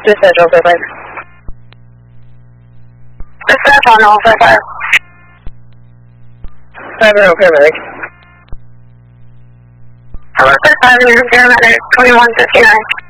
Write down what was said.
Dispatch, all 55. Dispatch on all 55. 5-0, paramedic. Hello, 55, paramedic 2159.